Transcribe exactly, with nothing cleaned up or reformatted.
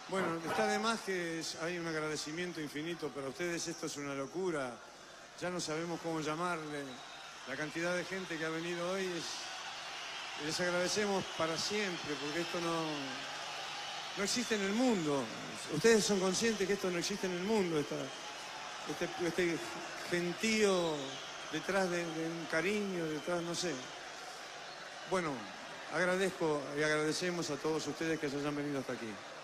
Bueno, está de más que es- hay un agradecimiento infinito para ustedes. Esto es una locura. Ya no sabemos cómo llamarle. La cantidad de gente que ha venido hoy es... Les agradecemos para siempre, porque esto no, no existe en el mundo. Ustedes son conscientes que esto no existe en el mundo. Esta, este, este gentío detrás de, de un cariño, detrás, no sé. Bueno, agradezco y agradecemos a todos ustedes que se hayan venido hasta aquí.